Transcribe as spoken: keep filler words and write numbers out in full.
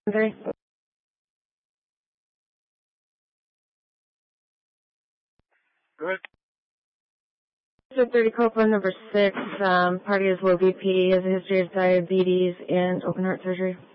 Three. Good. thirty Copeland, number six. Um, party is low B P, has a history of diabetes and open heart surgery.